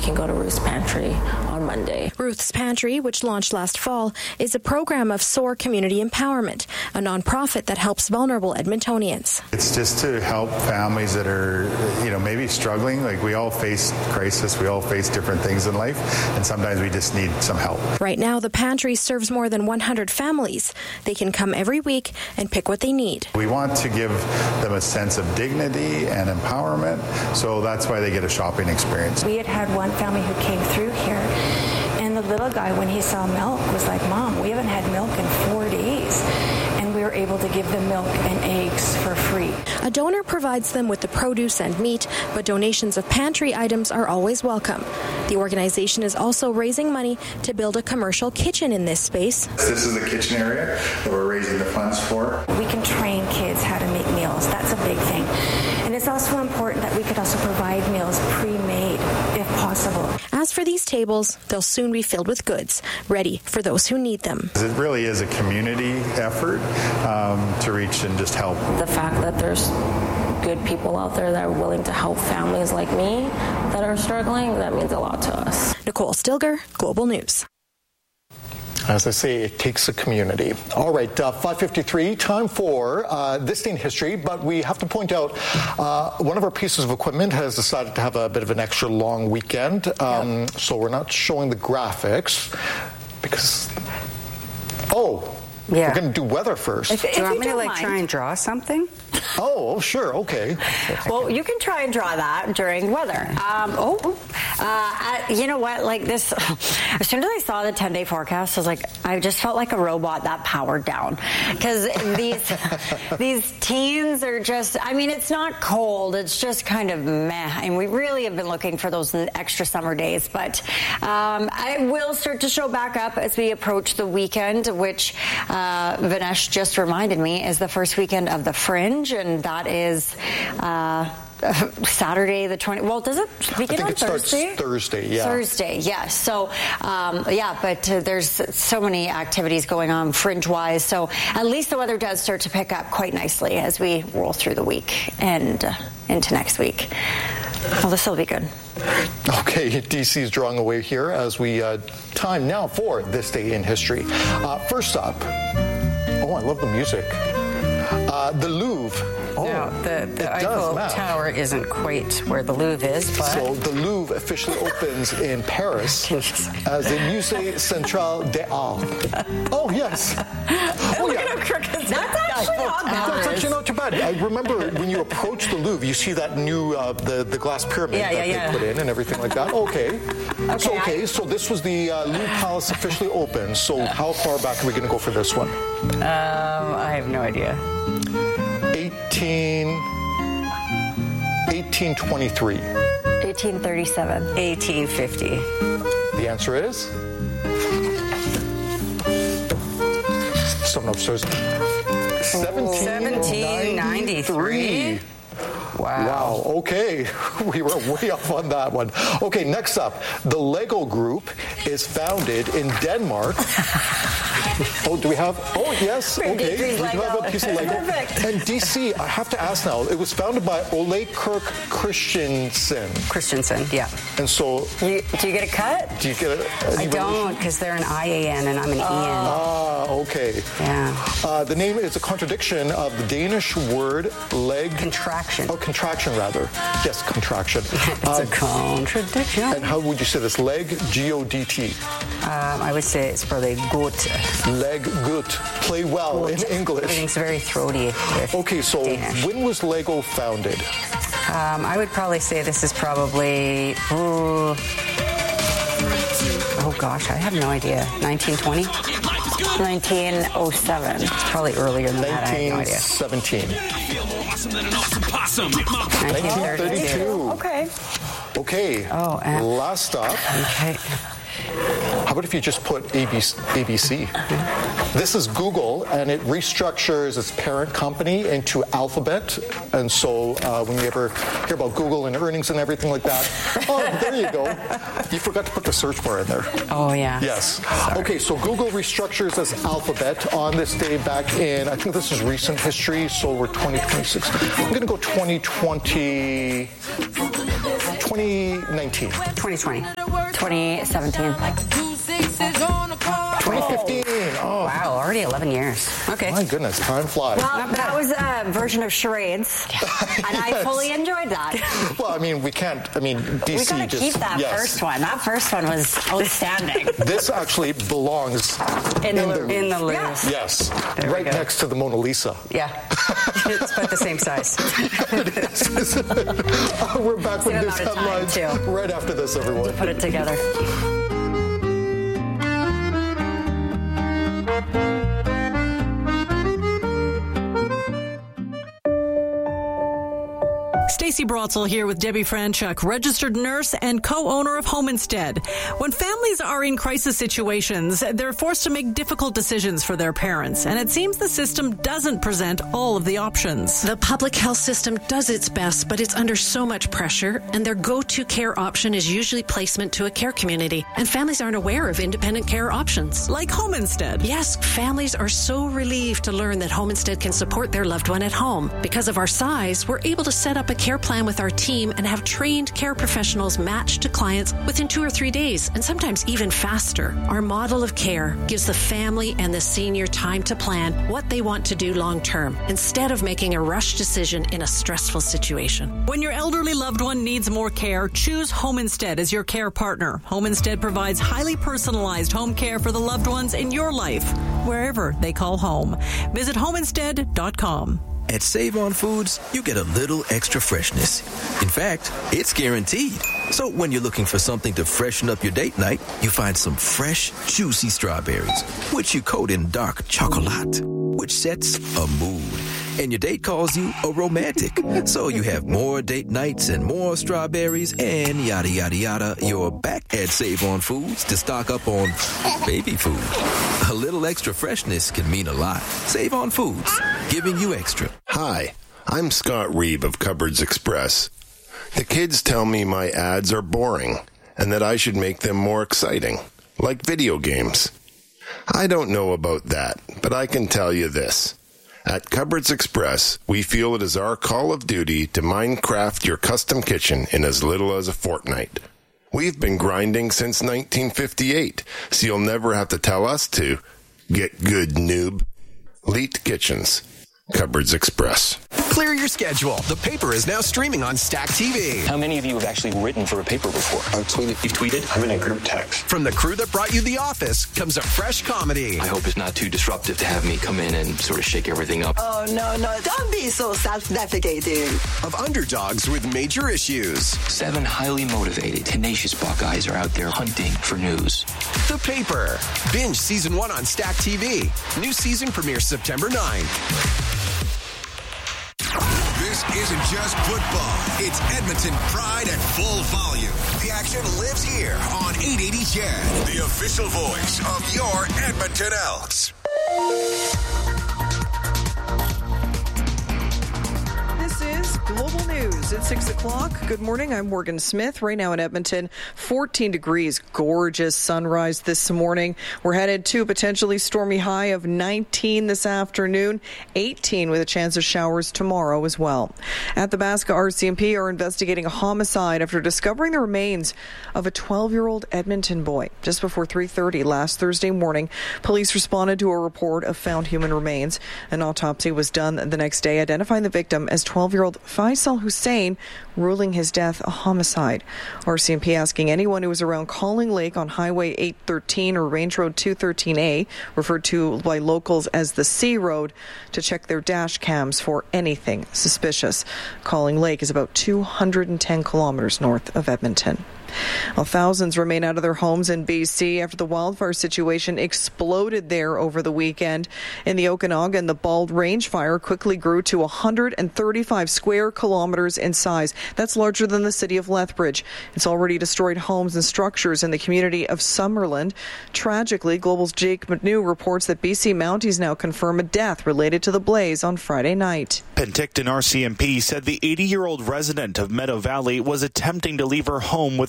can go to Ruth's Pantry on Monday. Ruth's Pantry, which launched last fall, is a program of SOAR Community Empowerment, a nonprofit that helps vulnerable Edmontonians. It's just to help families that are, maybe struggling. Like, we all face crisis, we all face different things in life, and sometimes we just need some help. Right now, the pantry serves more than 100 families. They can come every week and pick what they need. We want to give them a sense of dignity and empowerment, so that's why they get a shopping experience. We had one family who came through here, and the little guy, when he saw milk, was like, "Mom, we haven't had milk in 4 days." And we were able to give them milk and eggs for free. A donor provides them with the produce and meat, but donations of pantry items are always welcome. The organization is also raising money to build a commercial kitchen in this space. This is the kitchen area that we're raising the funds for. We can train kids how to make meals. That's a big thing. And it's also important that we could also provide meals pre-made, if possible. As for these tables, they'll soon be filled with goods, ready for those who need them. It really is a community effort to reach and just help. The fact that there's good people out there that are willing to help families like me that are struggling, that means a lot to us. Nicole Stilger, Global News. As I say, it takes a community. All right, 5:53, time for This Day in History, but we have to point out one of our pieces of equipment has decided to have a bit of an extra long weekend, so we're not showing the graphics because... We're going to do weather first. Do you want me to try and draw something? Oh, sure, okay. Well, you can try and draw that during weather. You know what? Like this, as soon as I saw the 10-day forecast, I just felt like a robot that powered down. Because these teens are just, it's not cold. It's just kind of meh. And we really have been looking for those extra summer days. But I will start to show back up as we approach the weekend, which Vinesh just reminded me is the first weekend of the Fringe. And that is Saturday the 20th. Well, does it begin on Thursday? Starts Thursday, yeah. Thursday, yes. So, but there's so many activities going on Fringe-wise. So at least the weather does start to pick up quite nicely as we roll through the week and into next week. Well, this will be good. Okay, DC's drawing away here as we time now for This Day in History. First up, I love the music. The Louvre. Now, the Eiffel Tower isn't quite where the Louvre is, but... So the Louvre officially opens in Paris as the Musée Central des Arts. Oh, yes. Look at how crooked that's actually not bad. That's actually not too bad. I remember when you approach the Louvre, you see that new, the glass pyramid that they put in and everything like that. So this was the Louvre Palace officially opened. So how far back are we going to go for this one? I have no idea. 1823. 1837. 1850. The answer is? Someone upstairs. 1793. Wow. Okay. We were way off on that one. Okay, next up. The Lego Group is founded in Denmark. Do we have? Oh, yes. Okay. We do have a piece of Lego. Perfect. And DC, I have to ask now, it was founded by Ole Kirk Christensen. Christensen, yeah. And so... Do you get a cut? Do you get a... I don't, because they're an IAN and I'm an EN. Ah, okay. Yeah. The name is a contradiction of the Danish word leg... Contraction. Oh, contraction, rather. Yes, contraction. It's a contradiction. And how would you say this? Leg, G-O-D-T. I would say it's probably gut. Leg, gut. Play well in English. Everything's very throaty. Okay, so Danish. When was Lego founded? I would probably say this is probably... Oh, gosh, I have no idea. 1920? 1907. It's probably earlier than that. I have no idea. 1917. 1932. Okay. Oh, last stop. Okay. How about if you just put ABC? This is Google, and it restructures its parent company into Alphabet. And so when you ever hear about Google and earnings and everything like that, there you go. You forgot to put the search bar in there. Oh, yeah. Yes. Sorry. Okay, so Google restructures as Alphabet on this day back in, I think this is recent history, so we're 2026. I'm going to go 2020. 2019? 2020. 2017. 2015. Oh. Wow, already 11 years. Okay. My goodness, time flies. Well, that was a version of charades, and I fully enjoyed that. Well, I mean, we can't, DC we gotta just... keep that first one. That first one was outstanding. This actually belongs in the Louvre. In the Louvre. Yes. Right next to the Mona Lisa. Yeah. It's about the same size. It is. We're back with news headlines right after this, everyone. Put it together. Stacey Brotzel here with Debbie Franchuk, registered nurse and co-owner of Home Instead. When families are in crisis situations, they're forced to make difficult decisions for their parents, and it seems the system doesn't present all of the options. The public health system does its best, but it's under so much pressure, and their go-to care option is usually placement to a care community, and families aren't aware of independent care options. Like Home Instead. Yes, families are so relieved to learn that Home Instead can support their loved one at home. Because of our size, we're able to set up a care plan with our team and have trained care professionals matched to clients within 2 or 3 days, and sometimes even faster. Our model of care gives the family and the senior time to plan what they want to do long term, instead of making a rush decision in a stressful situation. When your elderly loved one needs more care, choose Home Instead as your care partner. Home Instead provides highly personalized home care for the loved ones in your life, wherever they call home. Visit homeinstead.com. At Save On Foods, you get a little extra freshness. In fact, it's guaranteed. So when you're looking for something to freshen up your date night, you find some fresh, juicy strawberries, which you coat in dark chocolate, which sets a mood. And your date calls you a romantic. So you have more date nights and more strawberries and yada, yada, yada. You're back at Save On Foods to stock up on baby food. A little extra freshness can mean a lot. Save On Foods, giving you extra. Hi, I'm Scott Reeb of Cupboards Express. The kids tell me my ads are boring and that I should make them more exciting, like video games. I don't know about that, but I can tell you this. At Cupboards Express, we feel it is our call of duty to Minecraft your custom kitchen in as little as a fortnight. We've been grinding since 1958, so you'll never have to tell us to. Get good, noob. Leet Kitchens. Cupboards Express. Clear your schedule. The Paper is now streaming on Stack TV. How many of you have actually written for a paper before? I've tweeted. You've tweeted? I'm in a group text. From the crew that brought you The Office comes a fresh comedy. I hope it's not too disruptive to have me come in and sort of shake everything up. Oh, no. Don't be so self-defecating. Of underdogs with major issues. 7 highly motivated, tenacious Buckeyes are out there hunting for news. The Paper. Binge Season 1 on Stack TV. New season premieres September 9. This isn't just football. It's Edmonton pride at full volume. The action lives here on 880 CHED, the official voice of your Edmonton Elks. This is Global News at 6 o'clock. Good morning. I'm Morgan Smith. Right now in Edmonton, 14 degrees. Gorgeous sunrise this morning. We're headed to a potentially stormy high of 19 this afternoon, 18 with a chance of showers tomorrow as well. At the Basca RCMP are investigating a homicide after discovering the remains of a 12-year-old Edmonton boy. Just before 3:30 last Thursday morning, police responded to a report of found human remains. An autopsy was done the next day, identifying the victim as 12-year-old Faisal Hussein, ruling his death a homicide. RCMP asking anyone who was around Calling Lake on Highway 813 or Range Road 213A, referred to by locals as the C Road, to check their dash cams for anything suspicious. Calling Lake is about 210 kilometers north of Edmonton. Well, thousands remain out of their homes in BC after the wildfire situation exploded there over the weekend. In the Okanagan, the Bald Range fire quickly grew to 135 square kilometers in size. That's larger than the city of Lethbridge. It's already destroyed homes and structures in the community of Summerland. Tragically, Global's Jake McNew reports that BC Mounties now confirm a death related to the blaze on Friday night. Penticton RCMP said the 80-year-old resident of Meadow Valley was attempting to leave her home with a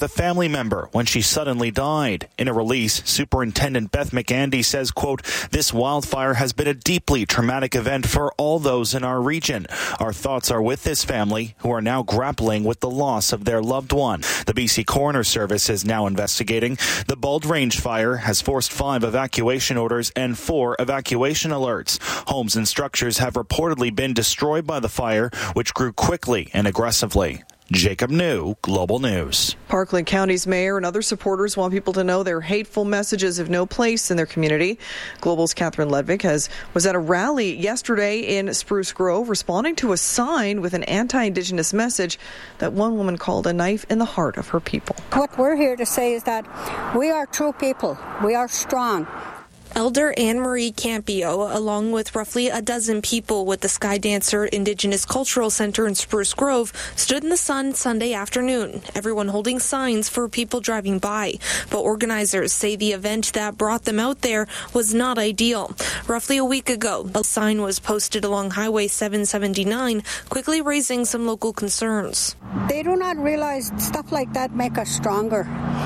family member when she suddenly died. In a release, Superintendent Beth McAndy says, quote, "This wildfire has been a deeply traumatic event for all those in our region. Our thoughts are with this family who are now grappling with the loss of their loved one." The BC Coroner Service is now investigating. The Bald Range fire has forced 5 evacuation orders and 4 evacuation alerts. Homes and structures have reportedly been destroyed by the fire, which grew quickly and aggressively. Jacob New, Global News. Parkland County's mayor and other supporters want people to know their hateful messages have no place in their community. Global's Catherine Ledvick was at a rally yesterday in Spruce Grove responding to a sign with an anti-Indigenous message that one woman called a knife in the heart of her people. What we're here to say is that we are true people. We are strong. Elder Anne-Marie Campio, along with roughly a dozen people with the Sky Dancer Indigenous Cultural Center in Spruce Grove, stood in the sun Sunday afternoon, everyone holding signs for people driving by. But organizers say the event that brought them out there was not ideal. Roughly a week ago, a sign was posted along Highway 779, quickly raising some local concerns. They do not realize stuff like that make us stronger.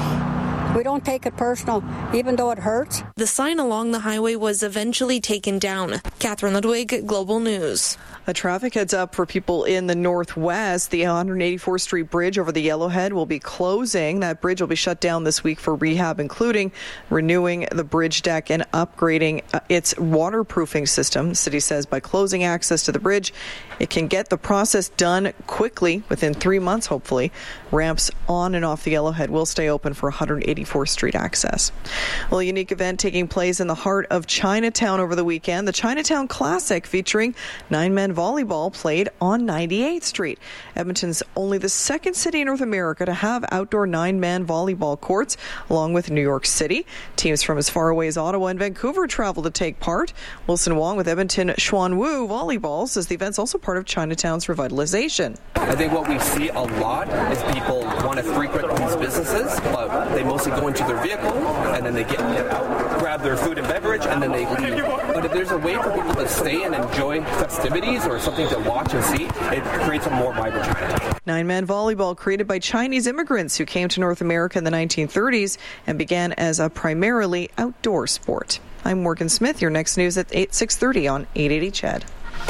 We don't take it personal, even though it hurts. The sign along the highway was eventually taken down. Catherine Ludwig, Global News. A traffic heads up for people in the northwest. The 184th Street Bridge over the Yellowhead will be closing. That bridge will be shut down this week for rehab, including renewing the bridge deck and upgrading its waterproofing system. The city says by closing access to the bridge, it can get the process done quickly, within 3 months, hopefully. Ramps on and off the Yellowhead will stay open for 184th Street access. Well, a unique event taking place in the heart of Chinatown over the weekend. The Chinatown Classic featuring 9-man volleyball played on 98th Street. Edmonton's only the second city in North America to have outdoor 9-man volleyball courts, along with New York City. Teams from as far away as Ottawa and Vancouver travel to take part. Wilson Wong with Edmonton Xuanwu Volleyball says the event's also part of Chinatown's revitalization. I think what we see a lot is people want to frequent these businesses, but they mostly go into their vehicle and then they get out, grab their food and beverage, and then they leave. But if there's a way for people to stay and enjoy festivities or something to watch and see, it creates a more vibrant Chinatown. 9-man volleyball created by Chinese immigrants who came to North America in the 1930s and began as a primarily outdoor sport. I'm Morgan Smith. Your next news at 6:30 on 880 CHED.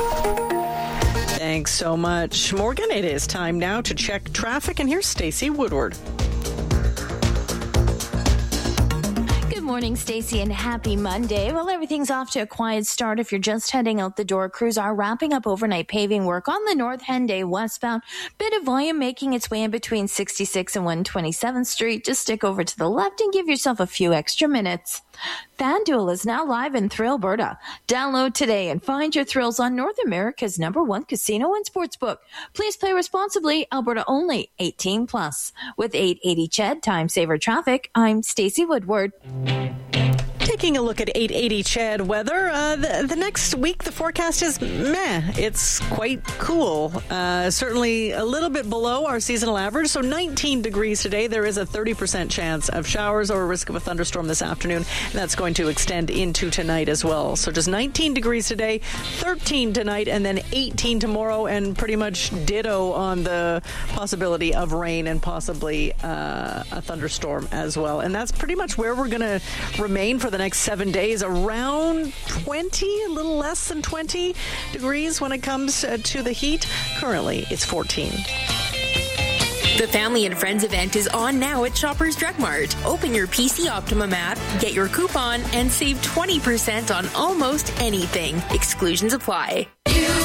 Thanks so much, Morgan. It is time now to check traffic, and here's Stacey Woodward. Good morning, Stacey, and happy Monday. Well, everything's off to a quiet start if you're just heading out the door. Crews are wrapping up overnight paving work on the North Henday westbound. Bit of volume making its way in between 66 and 127th Street. Just stick over to the left and give yourself a few extra minutes. FanDuel is now live in Thrillberta. Download today and find your thrills on North America's #1 casino and sportsbook. Please play responsibly. Alberta only. 18 plus. With 880 CHED Time Saver Traffic, I'm Stacey Woodward. Taking a look at 880 CHED weather, the next week the forecast is meh. It's quite cool. Certainly a little bit below our seasonal average. So 19 degrees today. There is a 30% chance of showers or a risk of a thunderstorm this afternoon. And that's going to extend into tonight as well. So just 19 degrees today, 13 tonight, and then 18 tomorrow, and pretty much ditto on the possibility of rain and possibly a thunderstorm as well. And that's pretty much where we're going to remain for the next 7 days, around 20, a little less than 20 degrees when it comes to the heat. Currently, it's 14. The Family and Friends event is on now at Shoppers Drug Mart. Open your PC Optimum app, get your coupon, and save 20% on almost anything. Exclusions apply.